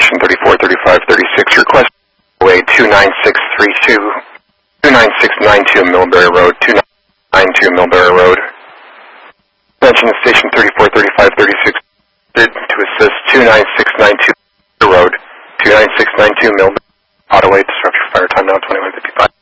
Station 34, 35, 36. Request away 29632, 29692 Millbury Road, 2992 Millbury Road. Attention Station 34, 35, 36. To assist 29692 Road, 29692 Millbury. Auto 8, disrupt your fire time now, 2155.